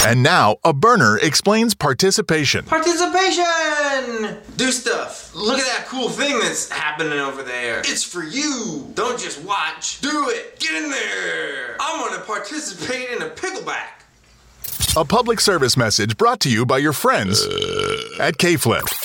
And now, a burner explains participation. Participation! Do stuff. Look at that cool thing that's happening over there. It's for you. Don't just watch. Do it. Get in there. I want to participate in a pickleback. A public service message brought to you by your friends at K-Flip.